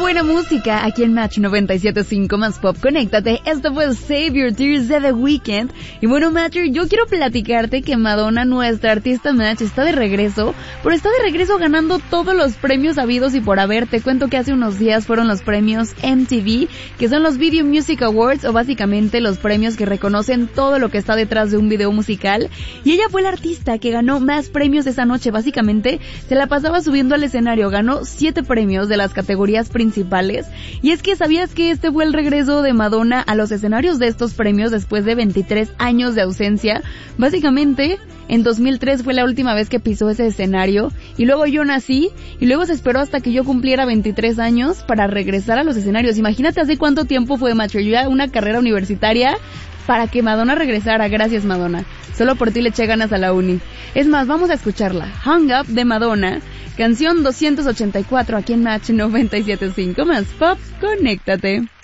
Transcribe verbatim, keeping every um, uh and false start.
buena música aquí en Match noventa y siete punto cinco más Pop. Conéctate. Esto fue Save Your Tears de The Weeknd. Y bueno, Matcher, yo quiero platicarte que Madonna, nuestra artista Match, está de regreso, pero está de regreso ganando todos los premios habidos y por haber. Te cuento que hace unos días fueron los premios M T V, que son los Video Music Awards, o básicamente los premios que reconocen todo lo que está detrás de un video musical. Y ella fue la artista que ganó más premios esa noche. Básicamente se la pasaba subiendo al escenario, ganó siete premios de las categorías principales. Y es que ¿sabías que este fue el regreso de Madonna a los escenarios de estos premios después de veintitrés años de ausencia? Básicamente en dos mil tres fue la última vez que pisó ese escenario, y luego yo nací, y luego se esperó hasta que yo cumpliera veintitrés años para regresar a los escenarios. Imagínate hace cuánto tiempo fue, macho, yo ya una carrera universitaria para que Madonna regresara. Gracias, Madonna. Solo por ti le eché ganas a la uni. Es más, vamos a escucharla. Hung Up de Madonna, canción doscientos ochenta y cuatro aquí en Match noventa y siete punto cinco más Pop. Conéctate.